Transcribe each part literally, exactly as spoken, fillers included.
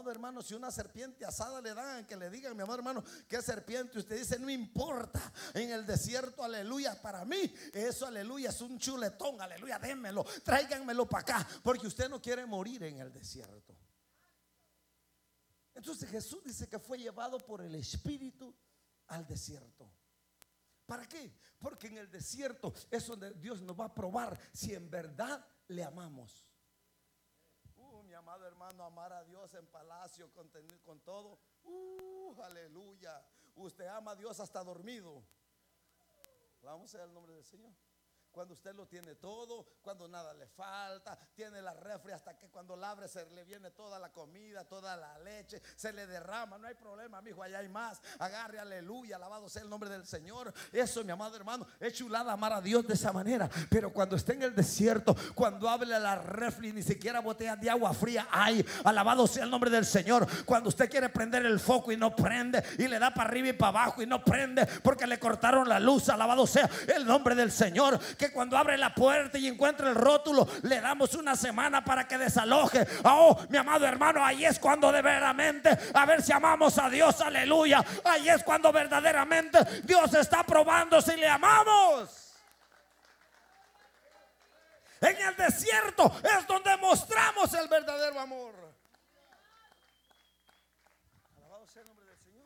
amado hermano, si una serpiente asada le dan, que le digan, mi amado hermano, que es serpiente, usted dice, no importa, en el desierto, aleluya, para mí, eso, aleluya, es un chuletón, aleluya, démelo, tráiganmelo para acá, porque usted no quiere morir en el desierto. Entonces Jesús dice que fue llevado por el Espíritu al desierto. ¿Para qué? Porque en el desierto es donde Dios nos va a probar si en verdad le amamos. Uh, mi amado hermano, amar a Dios en palacio con, con todo. Uh, aleluya. Usted ama a Dios hasta dormido. Vamos a ver el nombre del Señor. Cuando usted lo tiene todo, cuando nada le falta, tiene la refri hasta que cuando la abre se le viene toda la comida, toda la leche, se le derrama, no hay problema, mi hijo, allá hay más. Agarre, aleluya, alabado sea el nombre del Señor. Eso, mi amado hermano, es chulada amar a Dios de esa manera. Pero cuando esté en el desierto, cuando hable la refri, ni siquiera botellas de agua fría hay. Alabado sea el nombre del Señor. Cuando usted quiere prender el foco y no prende, y le da para arriba y para abajo y no prende porque le cortaron la luz, alabado sea el nombre del Señor. Que cuando abre la puerta y encuentra el rótulo, le damos una semana para que desaloje. Oh, mi amado hermano, ahí es cuando de verdaderamente, a ver si amamos a Dios, aleluya. Ahí es cuando verdaderamente Dios está probando si le amamos. En el desierto es donde mostramos el verdadero amor. Alabado sea el nombre del Señor.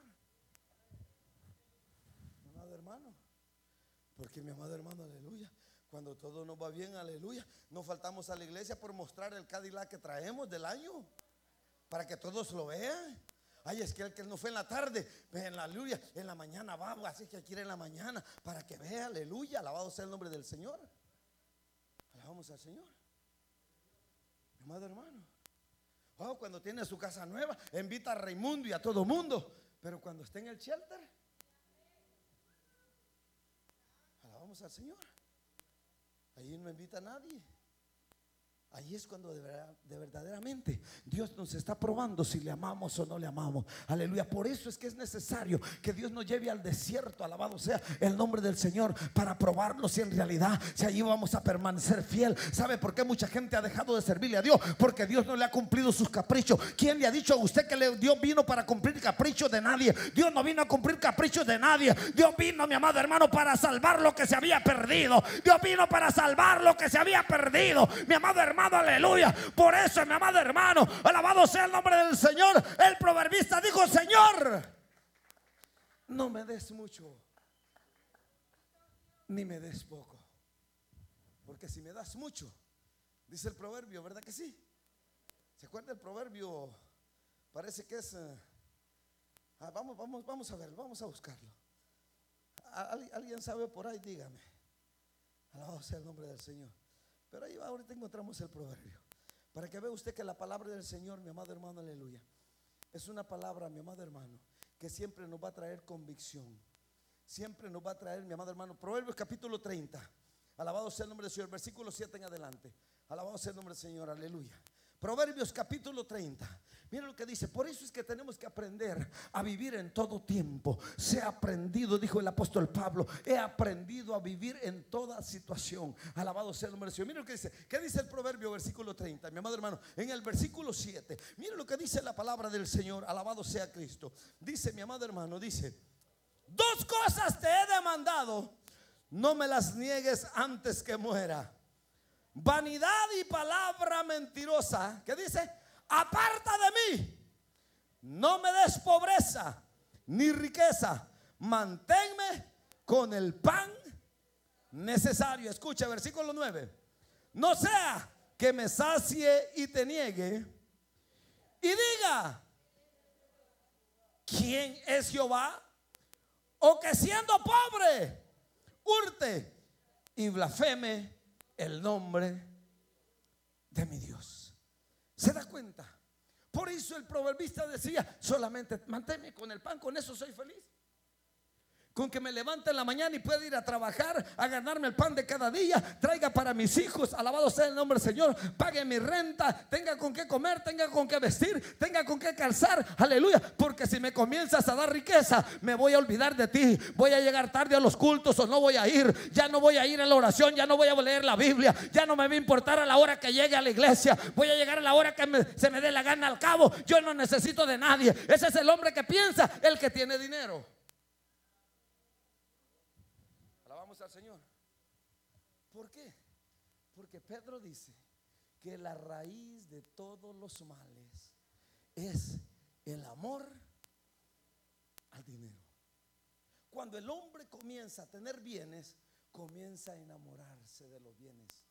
Mi amado hermano, porque mi amado hermano, aleluya, cuando todo nos va bien, aleluya, no faltamos a la iglesia por mostrar el Cadillac que traemos del año, para que todos lo vean. Ay, es que el que no fue en la tarde, en la aleluya, en la mañana va, así que quiere en la mañana, para que vea, aleluya, alabado sea el nombre del Señor. Alabamos al Señor. Mi amado hermano, oh, cuando tiene su casa nueva, invita a Raimundo y a todo mundo, pero cuando esté en el shelter, alabamos al Señor. Allí no invita a nadie. Ahí es cuando de, verdad, de verdaderamente Dios nos está probando si le amamos o no le amamos. Aleluya. Por eso es que es necesario que Dios nos lleve al desierto, alabado sea el nombre del Señor, para probarlo si en realidad, si allí vamos a permanecer fiel. ¿Sabe por qué mucha gente ha dejado de servirle a Dios? Porque Dios no le ha cumplido sus caprichos. ¿Quién le ha dicho a usted que le, Dios vino para cumplir caprichos de nadie? Dios no vino a cumplir caprichos de nadie. Dios vino, mi amado hermano, para salvar lo que se había perdido. Dios vino para salvar lo que se había perdido, mi amado hermano. Aleluya. Por eso, mi amado hermano, alabado sea el nombre del Señor, el proverbista dijo: Señor, no me des mucho ni me des poco, porque si me das mucho, dice el proverbio, ¿verdad que sí? ¿Se acuerda el proverbio? Parece que es uh, ah, vamos, vamos, vamos a ver, vamos a buscarlo. ¿Al, ¿Alguien sabe por ahí? Dígame. Alabado sea el nombre del Señor. Pero ahí va, ahorita encontramos el proverbio, para que vea usted que la palabra del Señor, mi amado hermano, aleluya, es una palabra, mi amado hermano, que siempre nos va a traer convicción. Siempre nos va a traer, mi amado hermano, Proverbios capítulo treinta. Alabado sea el nombre del Señor, versículo siete en adelante. Alabado sea el nombre del Señor, aleluya. Proverbios capítulo treinta. Mira lo que dice: por eso es que tenemos que aprender a vivir en todo tiempo. Se ha aprendido, dijo el apóstol Pablo, he aprendido a vivir en toda situación. Alabado sea el nombre del Señor. Mira lo que dice. ¿Qué dice el proverbio versículo treinta? Mi amado hermano, en el versículo siete, mira lo que dice la palabra del Señor. Alabado sea Cristo. Dice, mi amado hermano, dice: dos cosas te he demandado, no me las niegues antes que muera. Vanidad y palabra mentirosa. ¿Qué dice? Aparta de mí. No me des pobreza ni riqueza. Manténme con el pan necesario. Escucha, versículo nueve. No sea que me sacie y te niegue y diga: ¿quién es Jehová? O que siendo pobre hurte y blasfeme el nombre de mi Dios. ¿Se da cuenta? Por eso el proverbista decía: solamente manténme con el pan, con eso soy feliz. con que me levante en la mañana y pueda ir a trabajar, a ganarme el pan de cada día, traiga para mis hijos, alabado sea el nombre del Señor, pague mi renta, tenga con qué comer, tenga con qué vestir, tenga con qué calzar, aleluya. Porque si me comienzas a dar riqueza, me voy a olvidar de ti, voy a llegar tarde a los cultos o no voy a ir, ya no voy a ir a la oración, ya no voy a leer la Biblia, ya no me va a importar a la hora que llegue a la iglesia, voy a llegar a la hora que me, se me dé la gana. Al cabo, yo no necesito de nadie. Ese es el hombre que piensa, el que tiene dinero. Alabamos al Señor. ¿Por qué? Porque Pedro dice que la raíz de todos los males es el amor al dinero. Cuando el hombre comienza a tener bienes, comienza a enamorarse de los bienes.